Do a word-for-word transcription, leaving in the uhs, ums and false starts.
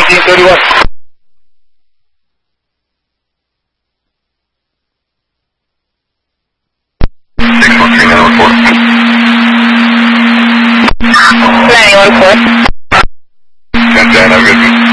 seventeen thirty-one. six one three nine one four. nine one four. ten ten, have a good one.